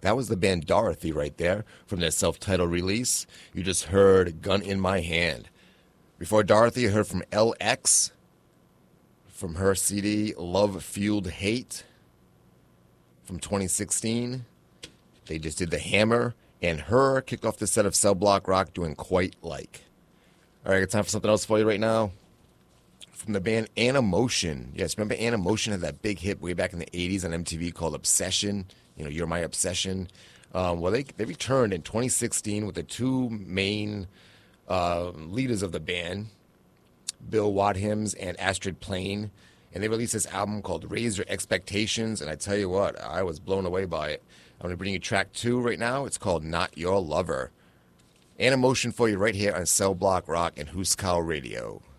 That was the band Dorothy right there from their self-titled release. You just heard Gun in My Hand. Before Dorothy, you heard from LX from her CD Love Fueled Hate from 2016. They just did The Hammer, and Her kicked off the set of Cell Block Rock doing Quite Like. All right, I got time for something else for you right now. From the band Animotion. Yes, remember Animotion had that big hit way back in the 80s on MTV called Obsession? You know, You're My Obsession. Well, they returned in 2016 with the two main leaders of the band, Bill Wadhams and Astrid Plain, and they released this album called Raise Your Expectations, and I tell you what, I was blown away by it. I'm going to bring you track 2 right now. It's called Not Your Lover. Animotion for you right here on Cell Block Rock and Huskau Radio.